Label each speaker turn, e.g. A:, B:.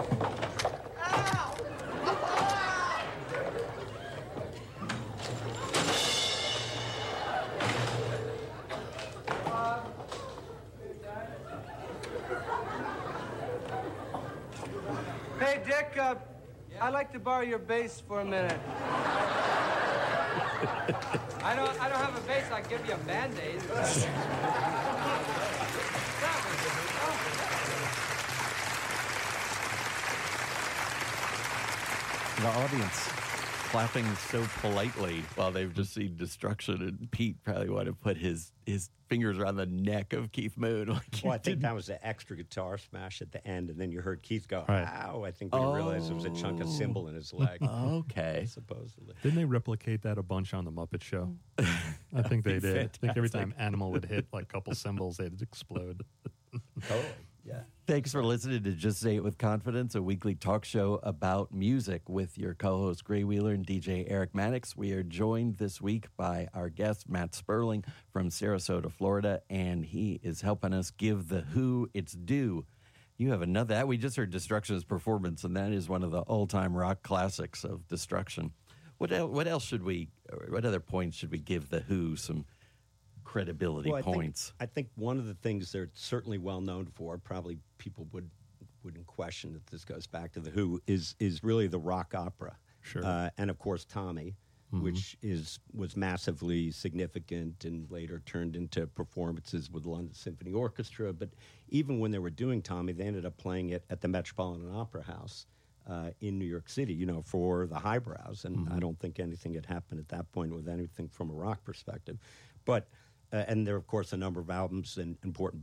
A: Hey, Dick, I'd like to borrow your bass for a minute. I don't have a bass. I'll give you a Band-Aid.
B: The audience clapping so politely while they've just seen destruction, and Pete probably wanted to put his fingers around the neck of Keith Moon.
C: Well, I think that was the extra guitar smash at the end, and then you heard Keith go, ow, I think when he realized it was a chunk of cymbal in his leg.
B: Okay.
C: Supposedly.
D: Didn't they replicate that a bunch on The Muppet Show? I think they did. I think every time Animal would hit like a couple cymbals, they'd explode.
C: Totally, yeah.
B: Thanks for listening to Just Say It With Confidence, a weekly talk show about music with your co-host Gray Wheeler and DJ Eric Maddox. We are joined this week by our guest Matt Sperling from Sarasota, Florida, and he is helping us give The Who its due. You have another. We just heard Destruction's performance, and that is one of the all-time rock classics of Destruction. What else should we? What other points should we give The Who some credibility points?
C: I think one of the things they're certainly well known for, probably people wouldn't question that this goes back to The Who, is really the rock opera.
D: Sure.
C: And of course Tommy, which was massively significant and later turned into performances with the London Symphony Orchestra. But even when they were doing Tommy, they ended up playing it at the Metropolitan Opera House in New York City, for the highbrows. And I don't think anything had happened at that point with anything from a rock perspective. But and there are, of course, a number of albums and important